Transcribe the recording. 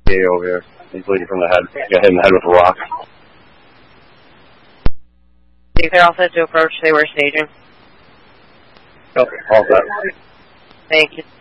over here. He's bleeding from the head. Got hit in the head with a rock. You could also to approach, they were staging. Okay, all set. Thank you.